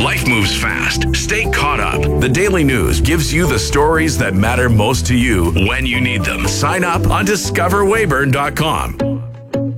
Life moves fast. Stay caught up. The Daily News gives you the stories that matter most to you when you need them. Sign up on discoverweyburn.com.